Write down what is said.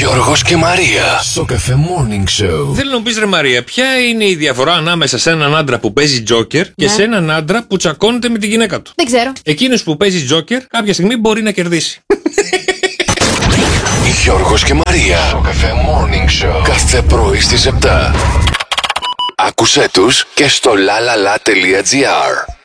Γιώργος και Μαρία στο Cafe Morning Show. Θέλω να μου πεις ρε Μαρία, ποια είναι η διαφορά ανάμεσα σε έναν άντρα που παίζει τζόκερ και σε έναν άντρα που τσακώνεται με τη γυναίκα του? Δεν ξέρω. Εκείνος που παίζει τζόκερ κάποια στιγμή μπορεί να κερδίσει. Γιώργος και Μαρία στο Cafe Morning Show. Κάθε πρωί στις 7. Άκουσέ τους και στο lalala.gr.